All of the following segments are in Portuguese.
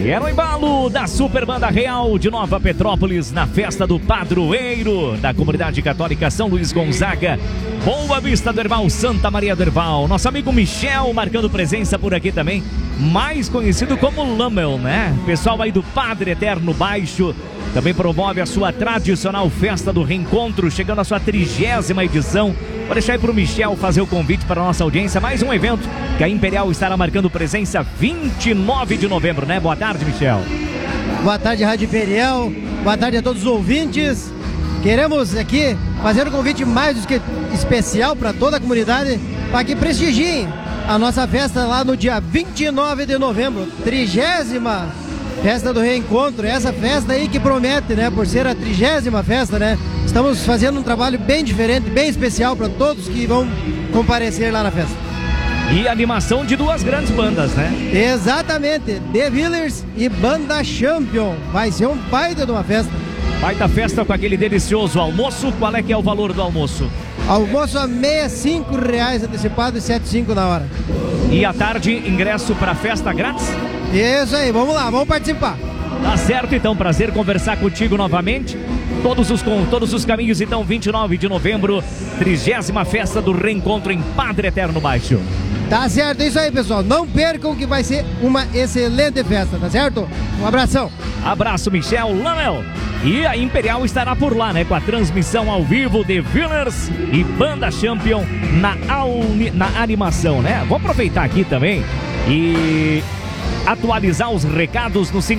É no embalo da Super Banda Real de Nova Petrópolis, na festa do padroeiro da comunidade católica São Luís Gonzaga, Boa Vista do Herval, Santa Maria do Herval. Nosso amigo Michel marcando presença por aqui também, mais conhecido como Lamel, né? Pessoal aí do Padre Eterno Baixo também promove a sua tradicional festa do reencontro, chegando à sua 30ª edição. Vou deixar aí para o Michel fazer o convite para a nossa audiência. Mais um evento que a Imperial estará marcando presença 29 de novembro, né? Boa tarde, Michel. Boa tarde, Rádio Imperial. Boa tarde a todos os ouvintes. Queremos aqui fazer um convite mais do que especial para toda a comunidade, para que prestigiem a nossa festa lá no dia 29 de novembro, 30ª Festa do Reencontro. Essa festa aí que promete, né? Por ser a 30ª festa, né? Estamos fazendo um trabalho bem diferente, bem especial para todos que vão comparecer lá na festa. E animação de duas grandes bandas, né? Exatamente, The Villers e Banda Champion. Vai ser um baita de uma festa. Baita festa com aquele delicioso almoço. Qual é que é o valor do almoço? Almoço a R$65 antecipado e R$7,5 na hora. E à tarde, ingresso para festa grátis? Isso aí, vamos lá, vamos participar. Tá certo, então, prazer conversar contigo novamente. Todos os caminhos, então, 29 de novembro, 30ª Festa do Reencontro em Padre Eterno Baixo. Tá certo, é isso aí, pessoal. Não percam que vai ser uma excelente festa, tá certo? Um abração. Abraço, Michel Lamel. E a Imperial estará por lá, né? Com a transmissão ao vivo de Villers e Banda Champion na animação, né? Vou aproveitar aqui também e atualizar os recados no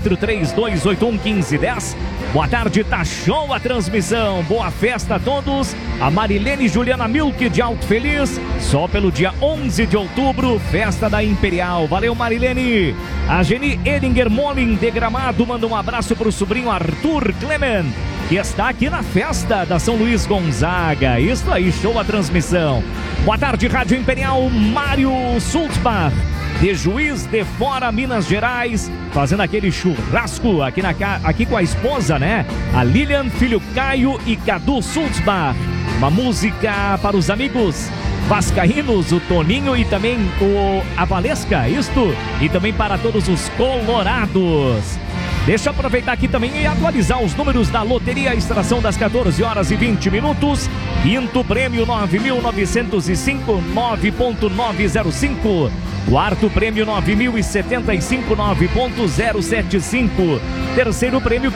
5432811510. Boa tarde, tá show a transmissão. Boa festa a todos. A Marilene Juliana Milk de Alto Feliz, só pelo dia 11 de outubro, festa da Imperial. Valeu, Marilene. A Geni Edinger Molin de Gramado manda um abraço pro sobrinho Arthur Clement, que está aqui na festa da São Luís Gonzaga. Isso aí, show a transmissão. Boa tarde, Rádio Imperial. Mário Sulzbach, de Juiz de Fora, Minas Gerais, fazendo aquele churrasco aqui com a esposa, né? A Lilian, filho Caio e Cadu Sulzbach. Uma música para os amigos vascaínos, o Toninho e também a Valesca, isto, e também para todos os colorados. Deixa eu aproveitar aqui também e atualizar os números da loteria. Extração das 14h20. Quinto prêmio 9.905, 9.905. Quarto prêmio 9.075, 9.075. Terceiro prêmio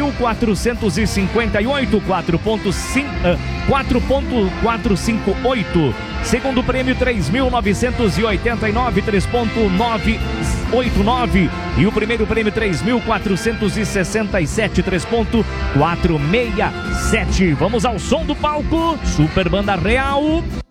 4.458, 4.458. Segundo prêmio 3.989, 3.989. E o primeiro prêmio 3.467, 3.467. Vamos ao som do palco. Super Banda Real.